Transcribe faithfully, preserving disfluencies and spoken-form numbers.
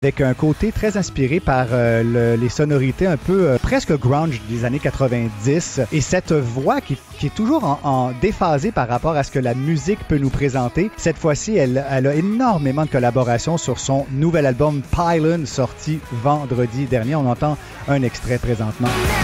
avec un côté très inspiré par euh, le, les sonorités un peu euh, presque grunge des années quatre-vingt-dix et cette voix qui, qui est toujours en, en déphasée par rapport à ce que la musique peut nous présenter. Cette fois-ci, elle, elle a énormément de collaborations sur son nouvel album Pylon sorti vendredi dernier. On entend un extrait présentement.